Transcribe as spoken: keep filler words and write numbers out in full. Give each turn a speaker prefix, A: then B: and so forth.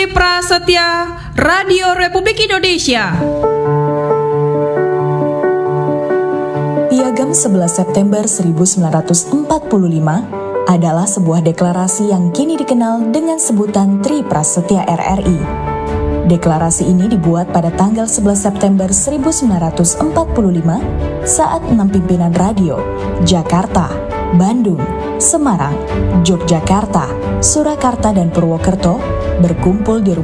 A: Prasetya, Radio Republik Indonesia.
B: Piagam sebelas September seribu sembilan ratus empat puluh lima adalah sebuah deklarasi yang kini dikenal dengan sebutan Tri Prasetya R R I. Deklarasi ini dibuat pada tanggal sebelas September seribu sembilan ratus empat puluh lima saat enam pimpinan radio Jakarta, Bandung, Semarang, Yogyakarta, Surakarta, dan Purwokerto berkumpul di rumah